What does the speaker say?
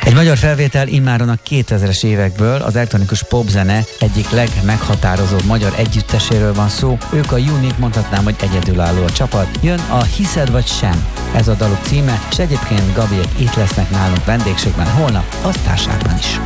Egy magyar felvétel immáron a 2000-es évekből, az elektronikus popzene egyik legmeghatározóbb magyar együtteséről van szó. Ők a Unique, mondhatnám, hogy egyedülálló a csapat. Jön a Hiszed vagy sem, ez a daluk címe, és egyébként Gabiék itt lesznek nálunk vendégségben holnap, a Sztárságban is.